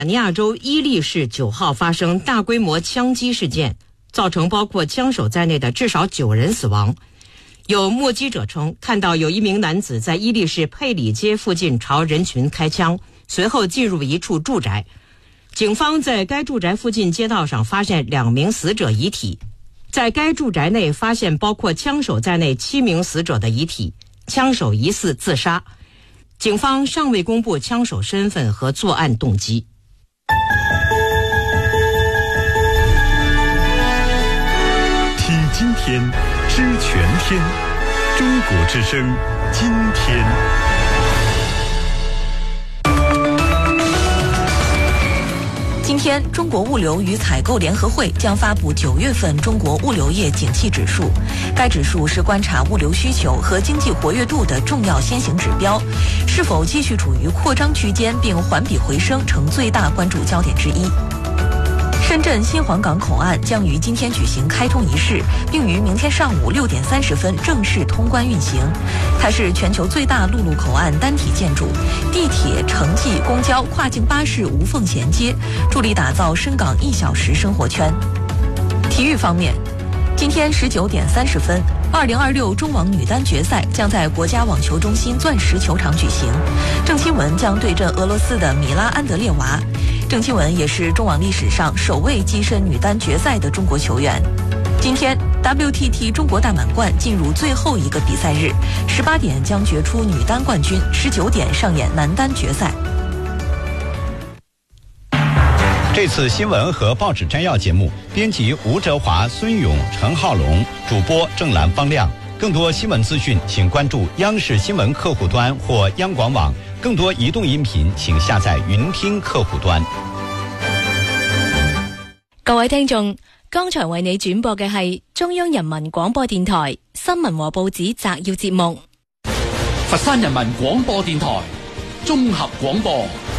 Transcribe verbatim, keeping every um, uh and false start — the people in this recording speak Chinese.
尼亚州伊利市九号发生大规模枪击事件，造成包括枪手在内的至少九人死亡。有目击者称，看到有一名男子在伊利市佩里街附近朝人群开枪，随后进入一处住宅。警方在该住宅附近街道上发现两名死者遗体，在该住宅内发现包括枪手在内七名死者的遗体，枪手疑似自杀。警方尚未公布枪手身份和作案动机。 听今天，知全天，中国之声，今天。 今天，中国物流与采购联合会将发布九月份中国物流业景气指数。该指数是观察物流需求和经济活跃度的重要先行指标，是否继续处于扩张区间并环比回升，成最大关注焦点之一。深圳新皇岗口岸将于今天举行开通仪式，并于明天上午六点三十分正式通关运行。它是全球最大陆路口岸单体建筑，地铁、城际、公交、跨境巴士无缝衔接，助力打造深港一小时生活圈。体育方面，今天十九点三十分，二零二六中网女单决赛将在国家网球中心钻石球场举行，郑钦文将对阵俄罗斯的米拉安德烈娃。郑钦文也是中网历史上首位跻身女单决赛的中国球员。今天 W T T 中国大满贯进入最后一个比赛日，十八点将决出女单冠军，十九点上演男单决赛。 这次新闻和报纸摘要节目，编辑吴哲华、孙勇、陈浩龙，主播郑兰、方亮。更多新闻资讯，请关注央视新闻客户端或央广网。更多移动音頻請下載雲聽客戶端。 各位聽眾，剛才為你轉播嘅係中央人民廣播電台新聞和報紙摘要節目。 佛山人民廣播電台綜合廣播。